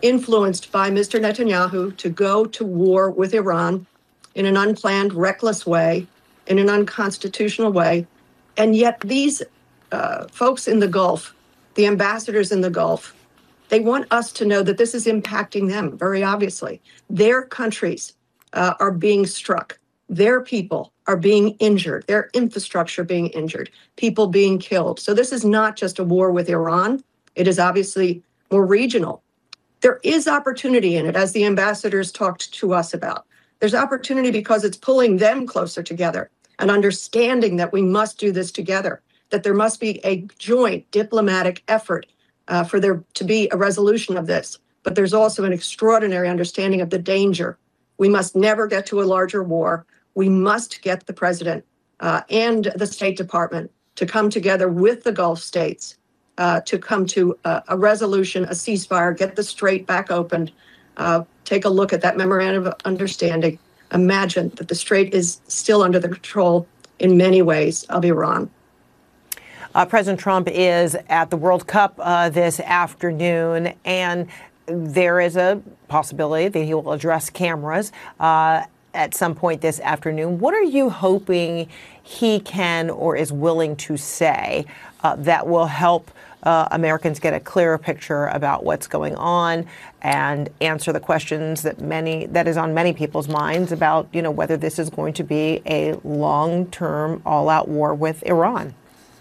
influenced by Mr. Netanyahu to go to war with Iran in an unplanned, reckless way, in an unconstitutional way. And yet these folks in the Gulf, the ambassadors in the Gulf, they want us to know that this is impacting them, very obviously. Their countries are being struck. Their people are being injured. Their infrastructure being injured. People being killed. So this is not just a war with Iran. It is obviously more regional. There is opportunity in it, as the ambassadors talked to us about. There's opportunity because it's pulling them closer together and understanding that we must do this together, that there must be a joint diplomatic effort for there to be a resolution of this. But there's also an extraordinary understanding of the danger. We must never get to a larger war. We must get the president and the State Department to come together with the Gulf states to come to a resolution, a ceasefire, get the Strait back opened, take a look at that memorandum of understanding. Imagine that the Strait is still under the control in many ways of Iran. President Trump is at the World Cup this afternoon, and there is a possibility that he will address cameras at some point this afternoon. What are you hoping he can or is willing to say that will help Americans get a clearer picture about what's going on and answer the questions that is on many people's minds about, whether this is going to be a long-term all-out war with Iran?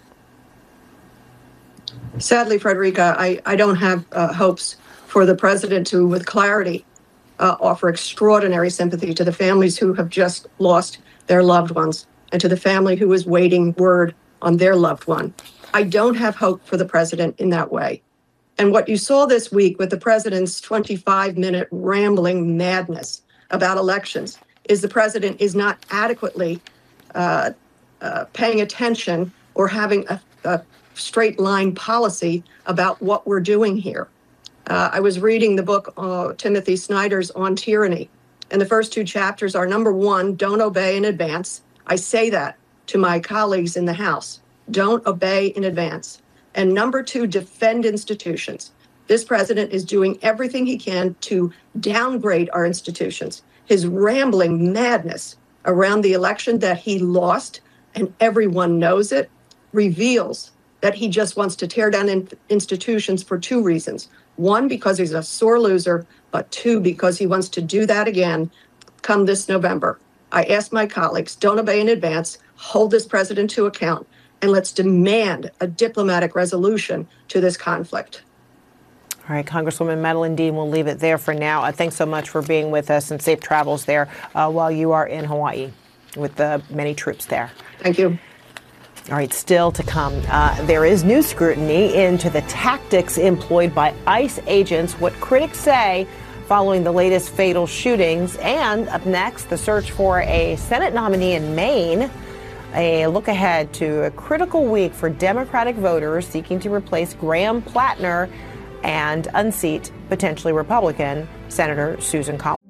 Sadly, Frederica, I don't have hopes for the president to, with clarity, offer extraordinary sympathy to the families who have just lost their loved ones and to the family who is waiting word on their loved one. I don't have hope for the president in that way. And what you saw this week with the president's 25-minute rambling madness about elections is the president is not adequately paying attention or having a straight line policy about what we're doing here. I was reading the book, Timothy Snyder's On Tyranny, and the first two chapters are, number one, don't obey in advance. I say that to my colleagues in the House. Don't obey in advance. And number two, defend institutions. This president is doing everything he can to downgrade our institutions. His rambling madness around the election that he lost, and everyone knows it, reveals that he just wants to tear down institutions for two reasons. One, because he's a sore loser, but two, because he wants to do that again come this November. I ask my colleagues, don't obey in advance, hold this president to account, and let's demand a diplomatic resolution to this conflict. All right, Congresswoman Madeleine Dean, we'll leave it there for now. Thanks so much for being with us, and safe travels there while you are in Hawaii with the many troops there. Thank you. All right, still to come, there is new scrutiny into the tactics employed by ICE agents, what critics say following the latest fatal shootings. And up next, the search for a Senate nominee in Maine. A look ahead to a critical week for Democratic voters seeking to replace Graham Plattner and unseat potentially Republican Senator Susan Collins.